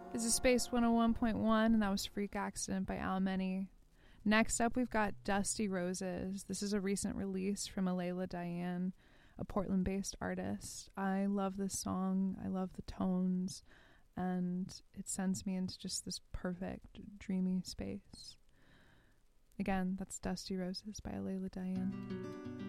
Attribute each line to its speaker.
Speaker 1: This is Space 101.1, and that was Freak Accident by Al Many. Next up, we've got Dusty Roses. This is a recent release from Alayla Diane, a Portland-based artist. I love this song. I love the tones, and it sends me into just this perfect, dreamy space. Again, that's Dusty Roses by Alayla Diane.